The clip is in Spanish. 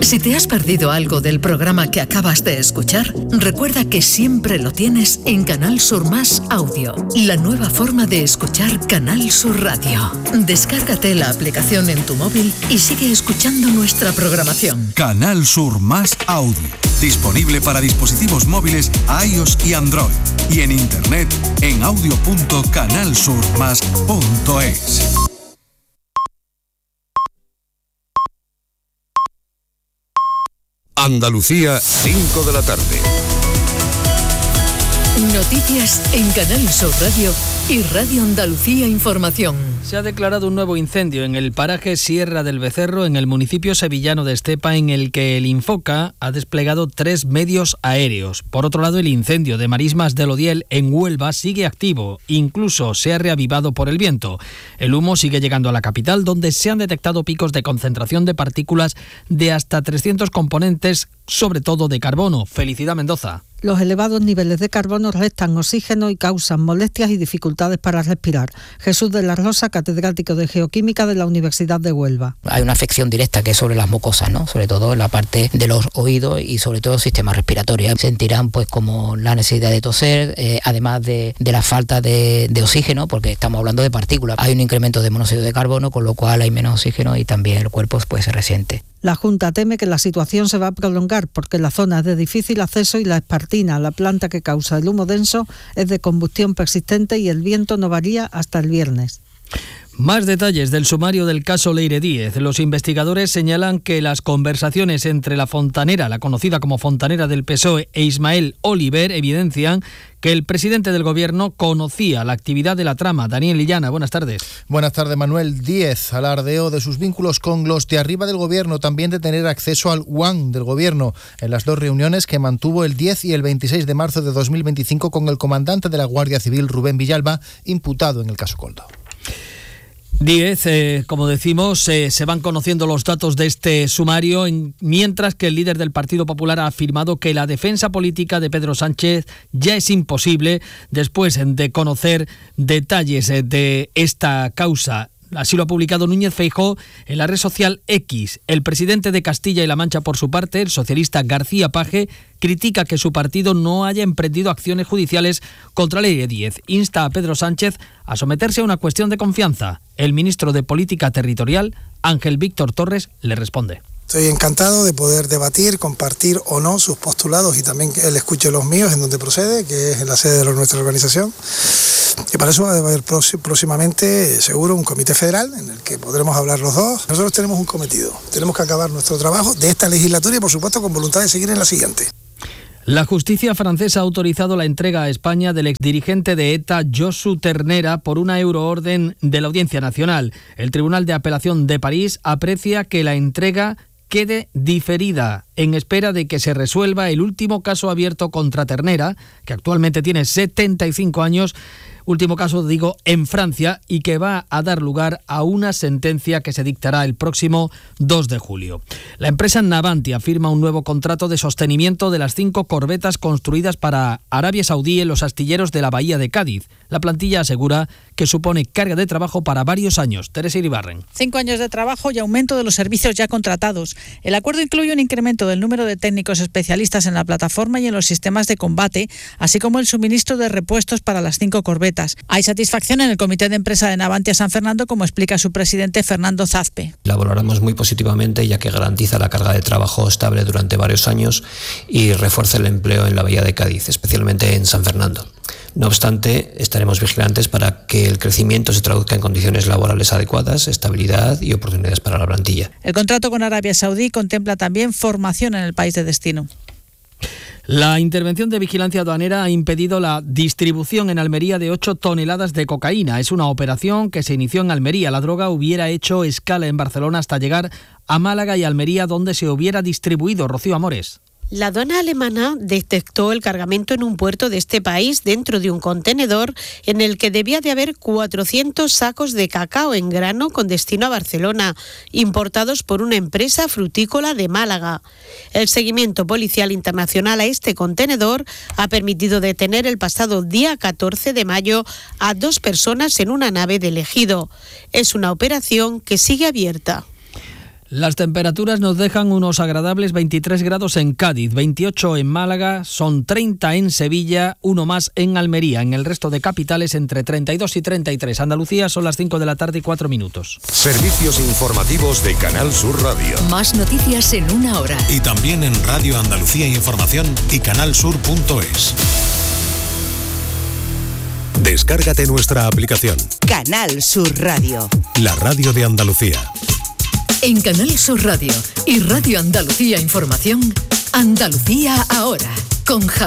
Si te has perdido algo del programa que acabas de escuchar, recuerda que siempre lo tienes en Canal Sur Más Audio, la nueva forma de escuchar Canal Sur Radio. Descárgate la aplicación en tu móvil y sigue escuchando nuestra programación. Canal Sur Más Audio, disponible para dispositivos móviles iOS y Android, y en internet en audio.canalsurmas.es. Andalucía, 5 de la tarde. Noticias en Canal Sur Radio y Radio Andalucía Información. Se ha declarado un nuevo incendio en el paraje Sierra del Becerro, en el municipio sevillano de Estepa, en el que el Infoca ha desplegado 3 medios aéreos. Por otro lado, el incendio de Marismas del Odiel en Huelva sigue activo, incluso se ha reavivado por el viento. El humo sigue llegando a la capital, donde se han detectado picos de concentración de partículas de hasta 300 componentes, sobre todo de carbono. Felicidad Mendoza. Los elevados niveles de carbono restan oxígeno y causan molestias y dificultades para respirar. Jesús de la Rosa, catedrático de Geoquímica de la Universidad de Huelva. Hay una afección directa que es sobre las mucosas, ¿no? Sobre todo en la parte de los oídos y sobre todo el sistema respiratorio. Sentirán pues como la necesidad de toser, además de la falta de oxígeno, porque estamos hablando de partículas. Hay un incremento de monóxido de carbono, con lo cual hay menos oxígeno y también el cuerpo pues se resiente. La Junta teme que la situación se va a prolongar porque la zona es de difícil acceso y la espartina, la planta que causa el humo denso, es de combustión persistente y el viento no varía hasta el viernes. Más detalles del sumario del caso Leire Díez. Los investigadores señalan que las conversaciones entre la fontanera, la conocida como fontanera del PSOE, e Ismael Oliver evidencian que el presidente del gobierno conocía la actividad de la trama. Daniel Illana, buenas tardes. Buenas tardes, Manuel. Díez alardeó de sus vínculos con los de arriba del gobierno, también de tener acceso al WAN del gobierno en las 2 reuniones que mantuvo el 10 y el 26 de marzo de 2025 con el comandante de la Guardia Civil, Rubén Villalba, imputado en el caso Coldo. Díez, como decimos, se van conociendo los datos de este sumario, mientras que el líder del Partido Popular ha afirmado que la defensa política de Pedro Sánchez ya es imposible después de conocer detalles de esta causa. Así lo ha publicado Núñez Feijóo en la red social X. El presidente de Castilla y La Mancha, por su parte, el socialista García Page, critica que su partido no haya emprendido acciones judiciales contra Leire Díez. Insta a Pedro Sánchez a someterse a una cuestión de confianza. El ministro de Política Territorial, Ángel Víctor Torres, le responde. Estoy encantado de poder debatir, compartir o no sus postulados y también que él escuche los míos en donde procede, que es en la sede de nuestra organización. Y para eso va a haber próximamente, seguro, un comité federal en el que podremos hablar los dos. Nosotros tenemos un cometido, tenemos que acabar nuestro trabajo de esta legislatura y, por supuesto, con voluntad de seguir en la siguiente. La justicia francesa ha autorizado la entrega a España del exdirigente de ETA, Josu Ternera, por una euroorden de la Audiencia Nacional. El Tribunal de Apelación de París aprecia que la entrega quede diferida en espera de que se resuelva el último caso abierto contra Ternera, que actualmente tiene 75 años, último caso, digo, en Francia, y que va a dar lugar a una sentencia que se dictará el próximo 2 de julio. La empresa Navantia firma un nuevo contrato de sostenimiento de las 5 corbetas construidas para Arabia Saudí en los astilleros de la Bahía de Cádiz. La plantilla asegura que supone carga de trabajo para varios años. Teresa Iribarren. 5 años de trabajo y aumento de los servicios ya contratados. El acuerdo incluye un incremento del número de técnicos especialistas en la plataforma y en los sistemas de combate, así como el suministro de repuestos para las 5 corbetas. Hay satisfacción en el comité de empresa de Navantia San Fernando, como explica su presidente Fernando Zazpe. La valoramos muy positivamente, ya que garantiza la carga de trabajo estable durante varios años y refuerza el empleo en la Bahía de Cádiz, especialmente en San Fernando. No obstante, estaremos vigilantes para que el crecimiento se traduzca en condiciones laborales adecuadas, estabilidad y oportunidades para la plantilla. El contrato con Arabia Saudí contempla también formación en el país de destino. La intervención de vigilancia aduanera ha impedido la distribución en Almería de 8 toneladas de cocaína. Es una operación que se inició en Almería. La droga hubiera hecho escala en Barcelona hasta llegar a Málaga y Almería, donde se hubiera distribuido. Rocío Amores. La aduana alemana detectó el cargamento en un puerto de este país dentro de un contenedor en el que debía de haber 400 sacos de cacao en grano con destino a Barcelona, importados por una empresa frutícola de Málaga. El seguimiento policial internacional a este contenedor ha permitido detener el pasado día 14 de mayo a 2 personas en una nave del Ejido. Es una operación que sigue abierta. Las temperaturas nos dejan unos agradables 23 grados en Cádiz, 28 en Málaga, son 30 en Sevilla, uno más en Almería. En el resto de capitales entre 32 y 33. Andalucía son las 5 de la tarde y 4 minutos. Servicios informativos de Canal Sur Radio. Más noticias en una hora. Y también en Radio Andalucía Información y canalsur.es. Descárgate nuestra aplicación. Canal Sur Radio. La radio de Andalucía. En Canal Sur Radio y Radio Andalucía Información, Andalucía ahora, con